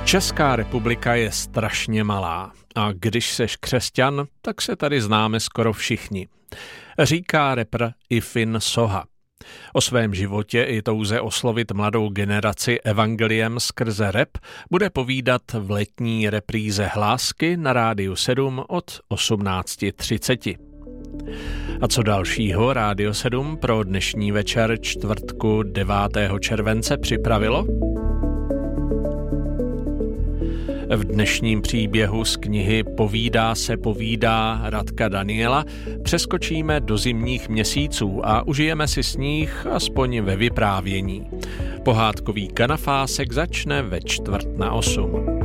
Česká republika je strašně malá a když seš křesťan, tak se tady známe skoro všichni. Říká rapper Ifin Soha. O svém životě i touze oslovit mladou generaci evangeliem skrze rap bude povídat v letní repríze Hlásky na Rádiu 7 od 18:30. A co dalšího Rádio 7 pro dnešní večer čtvrtku 9. července připravilo? V dnešním příběhu z knihy Povídá se povídá Radka Daniela přeskočíme do zimních měsíců a užijeme si s nich aspoň ve vyprávění. Pohádkový kanafásek začne ve 7:45.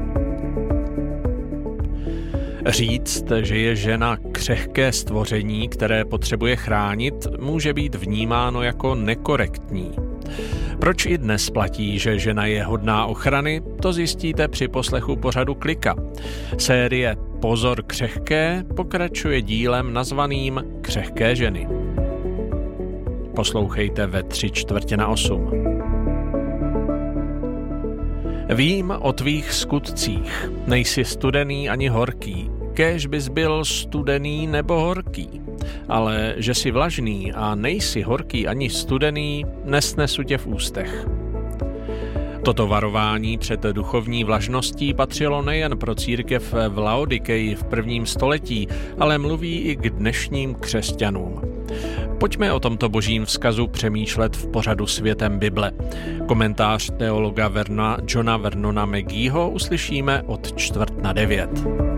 Říct, že je žena křehké stvoření, které potřebuje chránit, může být vnímáno jako nekorektní. Proč i dnes platí, že žena je hodná ochrany, to zjistíte při poslechu pořadu Klika. Série Pozor křehké pokračuje dílem nazvaným Křehké ženy. Poslouchejte ve 7:45. Vím o tvých skutcích, nejsi studený ani horký, kéž bys byl studený nebo horký. Ale že jsi vlažný a nejsi horký ani studený, nesnesu tě v ústech. Toto varování před duchovní vlažností patřilo nejen pro církev v Laodikeji v 1. století, ale mluví i k dnešním křesťanům. Pojďme o tomto božím vzkazu přemýšlet v pořadu Světem Bible. Komentář teologa Johna Vernona McGeeho uslyšíme od 8:45.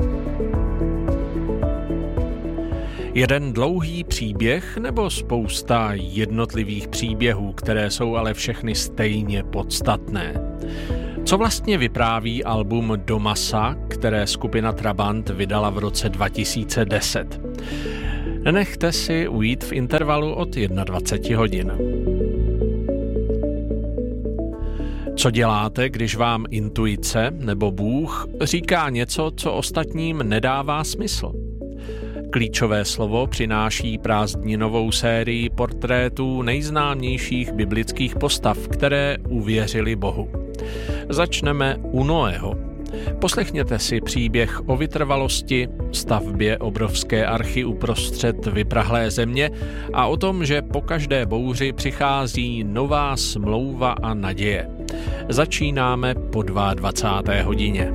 Jeden dlouhý příběh nebo spousta jednotlivých příběhů, které jsou ale všechny stejně podstatné? Co vlastně vypráví album Do masa, které skupina Trabant vydala v roce 2010? Nenechte si ujít v intervalu od 21 hodin. Co děláte, když vám intuice nebo Bůh říká něco, co ostatním nedává smysl? Klíčové slovo přináší prázdninovou sérii portrétů nejznámějších biblických postav, které uvěřili Bohu. Začneme u Noého. Poslechněte si příběh o vytrvalosti, stavbě obrovské archy uprostřed vyprahlé země a o tom, že po každé bouři přichází nová smlouva a naděje. Začínáme po 22. hodině.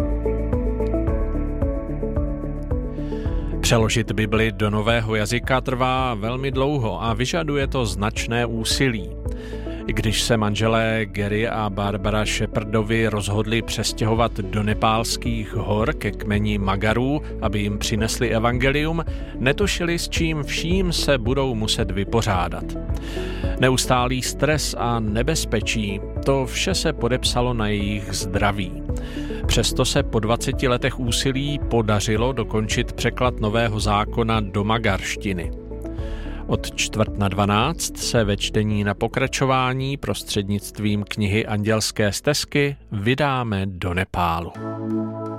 Přeložit Bibli do nového jazyka trvá velmi dlouho a vyžaduje to značné úsilí. Když se manželé Gary a Barbara Shepherdovi rozhodli přestěhovat do nepálských hor ke kmeni Magarů, aby jim přinesli evangelium, netušili, s čím vším se budou muset vypořádat. Neustálý stres a nebezpečí, to vše se podepsalo na jejich zdraví. Přesto se po 20 letech úsilí podařilo dokončit překlad Nového zákona do magarštiny. Od 11:45 se ve čtení na pokračování prostřednictvím knihy Andělské stezky vydáme do Nepálu.